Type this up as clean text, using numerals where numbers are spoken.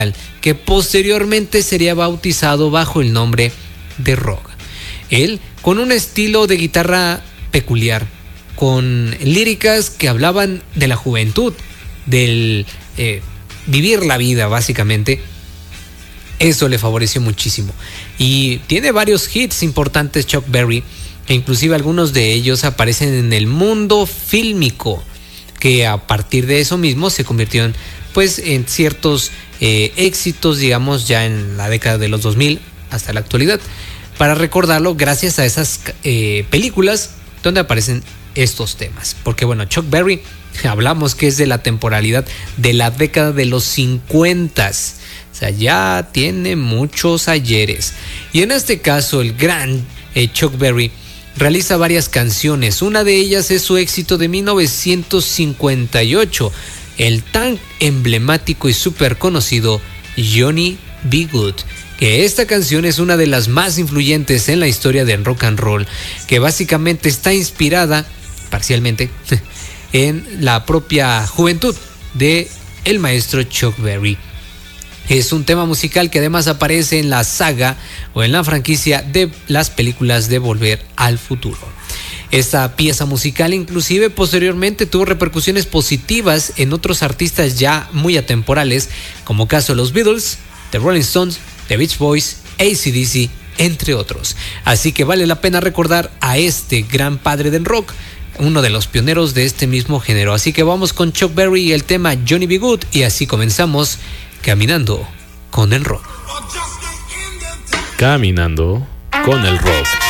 que posteriormente sería bautizado bajo el nombre de rock. Él, con un estilo de guitarra peculiar, con líricas que hablaban de la juventud, del vivir la vida básicamente, eso le favoreció muchísimo. Y tiene varios hits importantes Chuck Berry, e inclusive algunos de ellos aparecen en el mundo fílmico, que a partir de eso mismo se convirtió en ciertos éxitos, digamos, ya en la década de los 2000 hasta la actualidad. Para recordarlo, gracias a esas películas donde aparecen estos temas. Porque bueno, Chuck Berry, hablamos que es de la temporalidad de la década de los 50. O sea, ya tiene muchos ayeres. Y en este caso, el gran Chuck Berry realiza varias canciones. Una de ellas es su éxito de 1958, el tan emblemático y súper conocido Johnny B. Good, que esta canción es una de las más influyentes en la historia del rock and roll, que básicamente está inspirada parcialmente en la propia juventud de el maestro Chuck Berry. Es un tema musical que además aparece en la saga o en la franquicia de las películas de Volver al Futuro. Esta pieza musical inclusive posteriormente tuvo repercusiones positivas en otros artistas ya muy atemporales, como caso los Beatles, The Rolling Stones, The Beach Boys, AC/DC, entre otros. Así que vale la pena recordar a este gran padre del rock, uno de los pioneros de este mismo género. Así que vamos con Chuck Berry y el tema Johnny B. Good, y así comenzamos Caminando con el Rock. Caminando con el Rock.